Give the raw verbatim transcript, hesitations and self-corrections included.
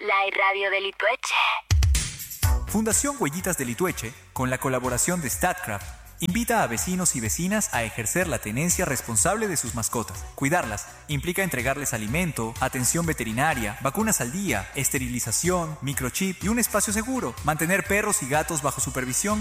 la radio de Litueche. Fundación Huellitas de Litueche, con la colaboración de StatCraft, invita a vecinos y vecinas a ejercer la tenencia responsable de sus mascotas. Cuidarlas implica entregarles alimento, atención veterinaria, vacunas al día, esterilización, microchip y un espacio seguro. Mantener perros y gatos bajo supervisión